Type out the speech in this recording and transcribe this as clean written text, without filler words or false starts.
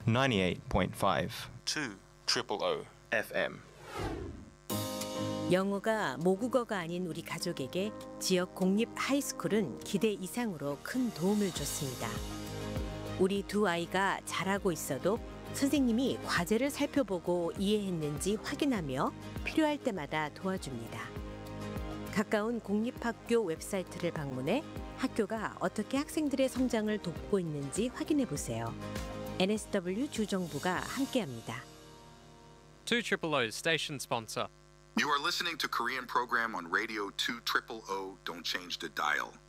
98.5 2 FM. 영어가 모국어가 아닌 우리 가족에게 지역 공립 하이스쿨은 기대 이상으로 큰 도움을 줬습니다. 우리 두 아이가 잘하고 있어도 선생님이 과제를 살펴보고 이해했는지 확인하며 필요할 때마다 도와줍니다. 가까운 공립학교 웹사이트를 방문해 학교가 어떻게 학생들의 성장을 돕고 있는지 확인해 보세요. NSW 주정부가 함께합니다. 2OOO's station sponsor. You are listening to Korean program on Radio 2OOO. Don't change the dial.